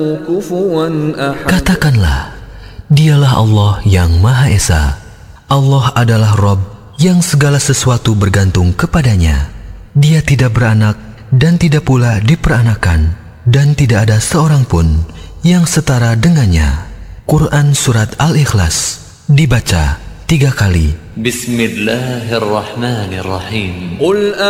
Katakanlah, dialah Allah yang Maha Esa. Allah adalah Rabb yang segala sesuatu bergantung kepadanya. Dia tidak beranak dan tidak pula diperanakan, dan tidak ada seorang pun yang setara dengannya. Quran Surat Al-Ikhlas dibaca 3 kali. Bismillahirrahmanirrahim.